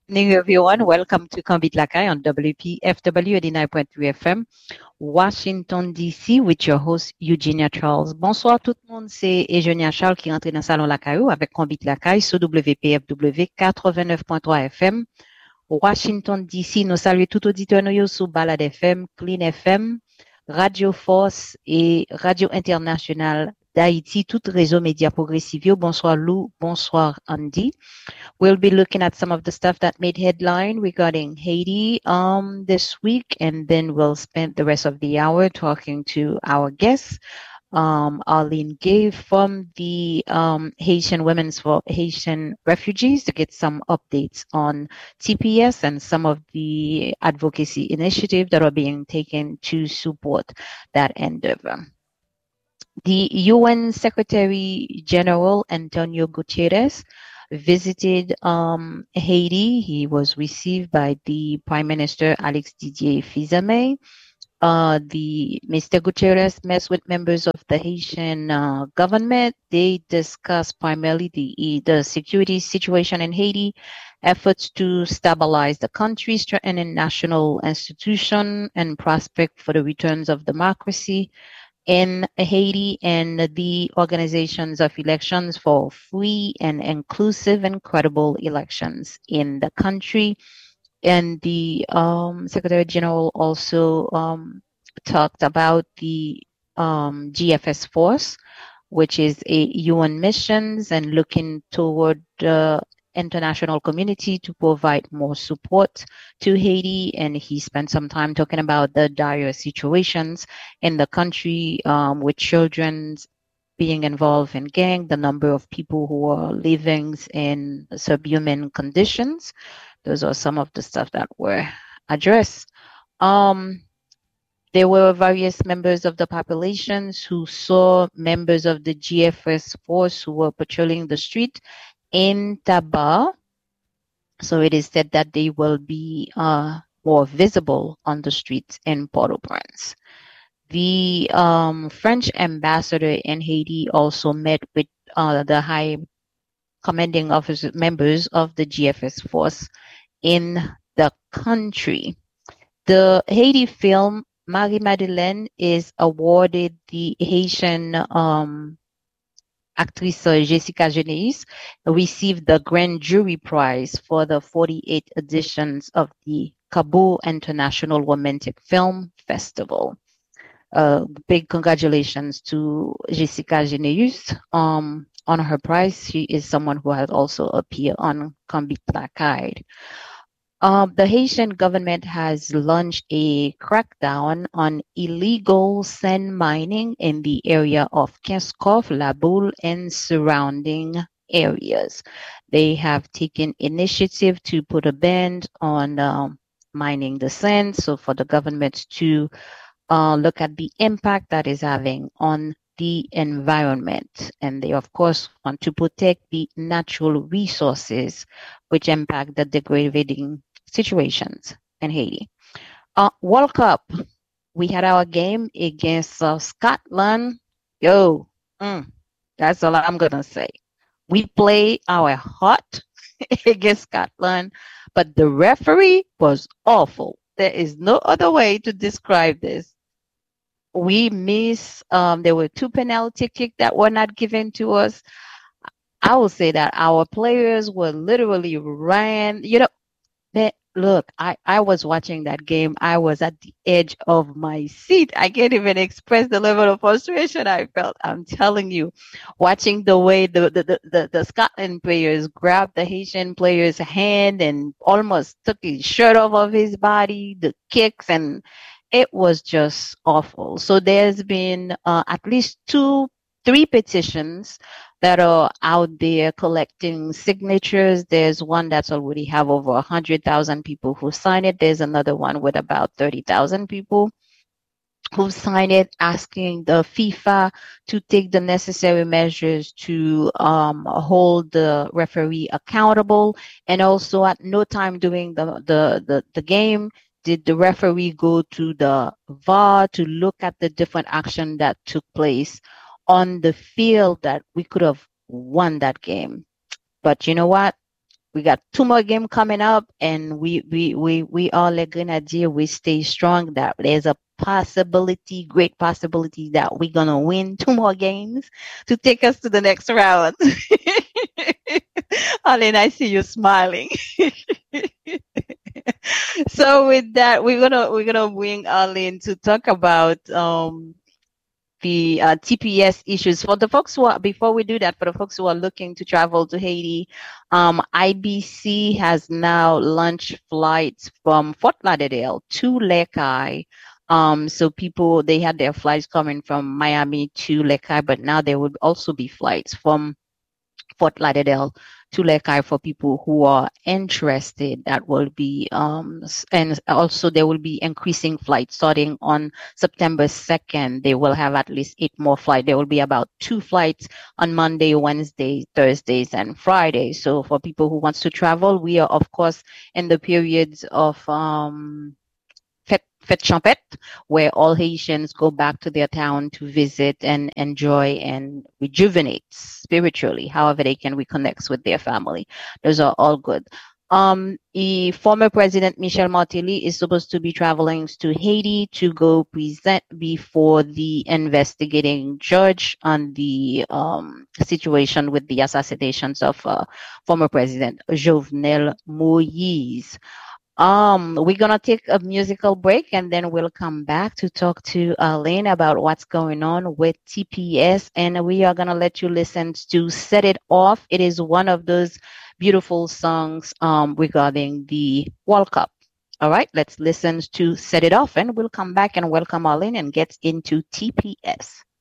Evening, everyone. Welcome to Kambit Lakai on WPFW 89.3 FM, Washington, D.C. with your host Eugenia Charles. Bonsoir tout le monde, c'est Eugenia Charles qui rentre dans le salon Lakai avec Kambit Lakai sur WPFW 89.3 FM, Washington, D.C. Nous saluons tout auditeur nous sur Balade FM, Clean FM, Radio Force et Radio Internationale d'Haïti, tout réseau média progressif. Bonsoir Lou, bonsoir Andy. We'll be looking at some of the stuff that made headline regarding Haiti this week, and then we'll spend the rest of the hour talking to our guests, Arlene Gay from the Haitian Women's for Haitian Refugees, to get some updates on TPS and some of the advocacy initiatives that are being taken to support that endeavor. The UN Secretary General Antonio Guterres visited Haiti. He was received by the Prime Minister Alex Didier Fils-Aimé. The Mr. Guterres met with members of the Haitian government. They discussed primarily the security situation in Haiti, efforts to stabilize the country, strengthening national institution, and prospect for the returns of democracy in Haiti, and the organizations of elections for free and inclusive and credible elections in the country. And the Secretary General also talked about the GFS force, which is a UN missions and looking toward the international community to provide more support to Haiti. And he spent some time talking about the dire situations in the country, with children being involved in gang, the number of people who are living in subhuman conditions. Those are some of the stuff that were addressed. There were various members of the populations who saw members of the GFS force who were patrolling the street in Taba. So it is said that they will be more visible on the streets in Port-au-Prince. The French ambassador in Haiti also met with the high commanding officer members of the GFS force in the country. The Haiti film Marie-Madeleine is awarded the Haitian actress Jessica Geneis received the Grand Jury Prize for the 48 editions of the Kabul International Romantic Film Festival. Big congratulations to Jessica Geneis on her prize. She is someone who has also appeared on Kambit Lakai. The Haitian government has launched a crackdown on illegal sand mining in the area of Kinskov, La Boule, and surrounding areas. They have taken initiative to put a ban on mining the sand, so for the government to look at the impact that is having on the environment. And they, of course, want to protect the natural resources which impact the degrading situations in Haiti. World Cup, we had our game against Scotland. That's all I'm going to say. We played our heart against Scotland, but the referee was awful. There is no other way to describe this. We missed, there were 2 penalty kicks that were not given to us. I will say that our players were literally ran, look, I was watching that game. I was at the edge of my seat. I can't even express the level of frustration I felt. I'm telling you, watching the way the Scotland players grabbed the Haitian player's hand and almost took his shirt off of his body, the kicks, and it was just awful. So there's been at least 3 petitions that are out there collecting signatures. There's one that's already have over 100,000 people who signed it. There's another one with about 30,000 people who signed it, asking the FIFA to take the necessary measures to hold the referee accountable. And also, at no time during the game did the referee go to the VAR to look at the different action that took place on the field that we could have won that game. But you know what? We got two more games coming up, and we all are gonna we stay strong. That there's a possibility, great possibility that we're gonna win two more games to take us to the next round. Arlene, I see you smiling. So with that, we're gonna bring Arlene to talk about the TPS issues. For the folks who are, before we do that, for the folks who are looking to travel to Haiti, IBC has now launched flights from Fort Lauderdale to Lake Eyre. So people, they had their flights coming from Miami to Lake Eyre, but now there would also be flights from Fort Lauderdale to Lake Eyre for people who are interested. That will be, and also there will be increasing flights starting on September 2nd. They will have at least 8 more flights. There will be about 2 flights on Monday, Wednesday, Thursdays, and Fridays. So for people who wants to travel, we are of course in the periods of Fête Champêtre, where all Haitians go back to their town to visit and enjoy and rejuvenate spiritually, however they can reconnect with their family. Those are all good. The former president Michel Martelly is supposed to be traveling to Haiti to go present before the investigating judge on the situation with the assassinations of former president Jovenel Moïse. We're gonna take a musical break and then we'll come back to talk to Arlene about what's going on with TPS, and we are gonna let you listen to Set It Off. It is one of those beautiful songs regarding the World Cup. All right, let's listen to Set It Off and we'll come back and welcome Arlene and get into TPS.